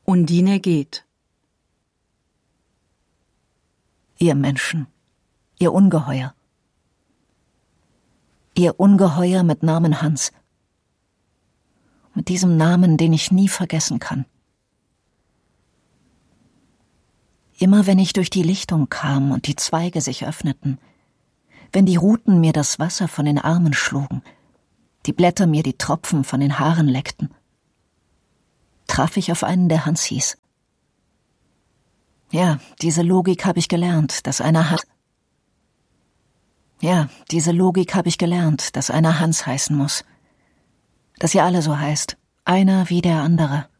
Undine geht. Ihr Menschen, ihr Ungeheuer. Ihr Ungeheuer mit Namen Hans. Mit diesem Namen, den ich nie vergessen kann. Immer wenn ich durch die Lichtung kam und die Zweige sich öffneten, wenn die Ruten mir das Wasser von den Armen schlugen, die Blätter mir die Tropfen von den Haaren leckten, traf ich auf einen, der Hans hieß. Ja, diese Logik habe ich gelernt, dass einer Hans heißen muss. Dass ihr alle so heißt, einer wie der andere.